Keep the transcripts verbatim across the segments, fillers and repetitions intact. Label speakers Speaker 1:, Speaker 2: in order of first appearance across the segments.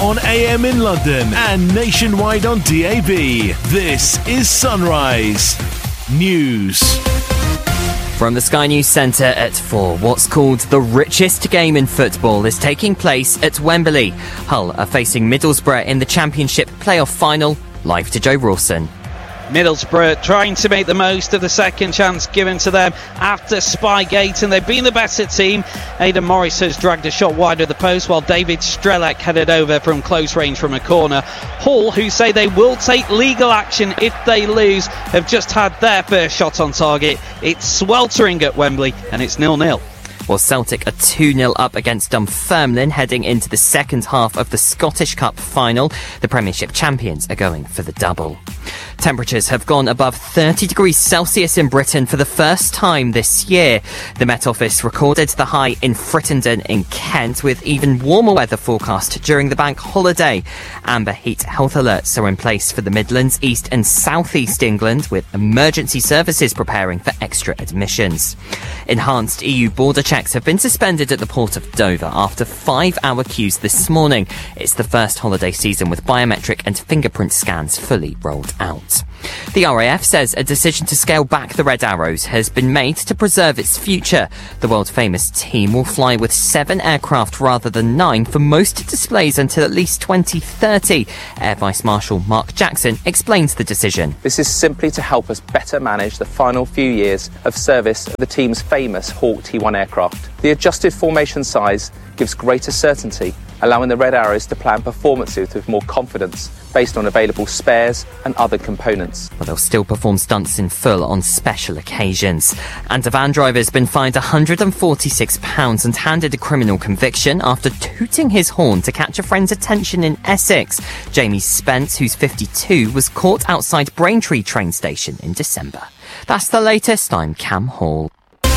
Speaker 1: on A M in London and nationwide on D A B. This is Sunrise News.
Speaker 2: From the Sky News Centre at four, what's called the richest game in football is taking place at Wembley. Hull are facing Middlesbrough in the Championship playoff final. Live to Joe Rawson.
Speaker 3: Middlesbrough trying to make the most of the second chance given to them after Spygate, and they've been the better team. Aidan Morris has dragged a shot wide of the post, while David Strelak headed over from close range from a corner. Hull, who say they will take legal action if they lose, have just had their first shot on target. It's sweltering at Wembley, and it's nil nil.
Speaker 2: Well, Celtic are two nil up against Dunfermline heading into the second half of the Scottish Cup final. The Premiership champions are going for the double. Temperatures have gone above thirty degrees Celsius in Britain for the first time this year. The Met Office recorded the high in Frittenden in Kent, with even warmer weather forecast during the bank holiday. Amber heat health alerts are in place for the Midlands, East and South East England, with emergency services preparing for extra admissions. Enhanced E U border checks have been suspended at the port of Dover after five-hour queues this morning. It's the first holiday season with biometric and fingerprint scans fully rolled out. The R A F says a decision to scale back the Red Arrows has been made to preserve its future. The world-famous team will fly with seven aircraft rather than nine for most displays until at least twenty thirty. Air Vice Marshal Mark Jackson explains the decision.
Speaker 4: This is simply to help us better manage the final few years of service of the team's famous Hawk T one aircraft. The adjusted formation size gives greater certainty, allowing the Red Arrows to plan performances with more confidence based on available spares and other components.
Speaker 2: But they'll still perform stunts in full on special occasions. And a van driver has been fined one hundred forty-six pounds and handed a criminal conviction after tooting his horn to catch a friend's attention in Essex. Jamie Spence, who's fifty-two, was caught outside Braintree train station in December. That's the latest. I'm Cam Hall.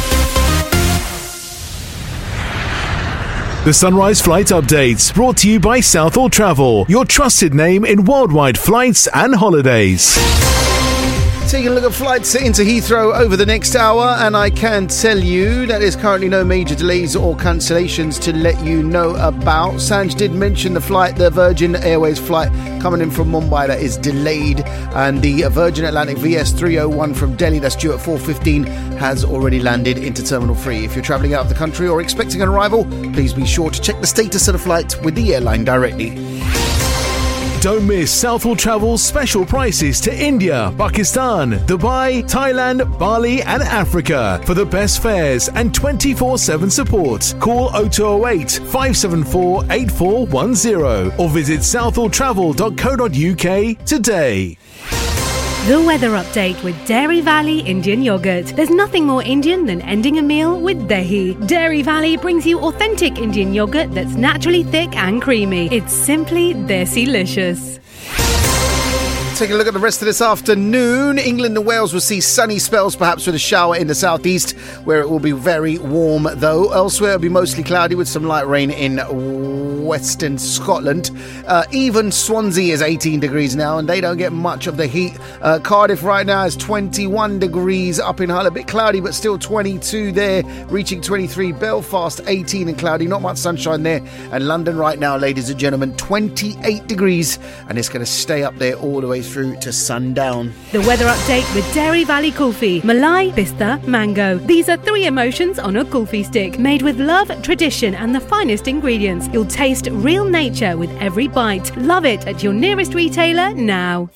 Speaker 1: The Sunrise Flight Updates, brought to you by Southall Travel, your trusted name in worldwide flights and holidays.
Speaker 5: Taking a look at flights into Heathrow over the next hour, and I can tell you that there's currently no major delays or cancellations to let you know about. Sanj did mention the flight, the Virgin Airways flight coming in from Mumbai that is delayed, and the Virgin Atlantic V S three oh one from Delhi that's due at four fifteen has already landed into Terminal three. If you're travelling out of the country or expecting an arrival, please be sure to check the status of the flight with the airline directly.
Speaker 1: Don't miss Southall Travel's special prices to India, Pakistan, Dubai, Thailand, Bali and Africa. For the best fares and twenty-four seven support, call oh two oh eight, five seven four, eight four one oh or visit southall travel dot co dot uk today.
Speaker 6: The weather update with Dairy Valley Indian Yogurt. There's nothing more Indian than ending a meal with dahi. Dairy Valley brings you authentic Indian yogurt that's naturally thick and creamy. It's simply desi-licious.
Speaker 5: Taking a look at the rest of this afternoon, England and Wales will see sunny spells, perhaps with a shower in the southeast, where it will be very warm though. Elsewhere it'll be mostly cloudy with some light rain in western Scotland. Uh, even Swansea is eighteen degrees now, and they don't get much of the heat. Uh, Cardiff right now is twenty-one degrees. Up in Hull, a bit cloudy, but still twenty-two there, reaching twenty-three. Belfast, eighteen and cloudy, not much sunshine there. And London right now, ladies and gentlemen, twenty-eight degrees, and it's going to stay up there all the way through to sundown.
Speaker 6: The weather update with Dairy Valley Kulfi. Malai, Pista, Mango. These are three emotions on a kulfi stick, made with love, tradition and the finest ingredients. You'll taste real nature with every bite. Love it at your nearest retailer now.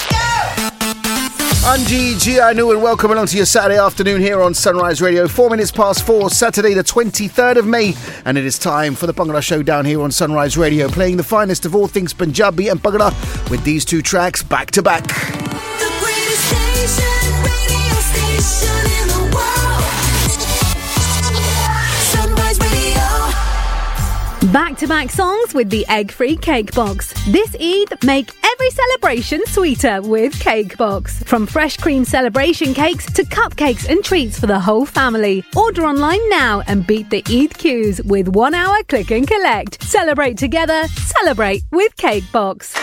Speaker 5: Anji Gianu, and welcome along to your Saturday afternoon here on Sunrise Radio. Four minutes past four, Saturday the twenty-third of May, and it is time for the Bhangra Show down here on Sunrise Radio, playing the finest of all things Punjabi and Bhangra with these two tracks back to back.
Speaker 7: The greatest station, radio station in the world. Sunrise Radio.
Speaker 6: Back-to-back songs with the egg-free Cake Box. This Eid, make every celebration sweeter with Cake Box. From fresh cream celebration cakes to cupcakes and treats for the whole family. Order online now and beat the Eid queues with one hour click and collect. Celebrate together, celebrate with Cake Box.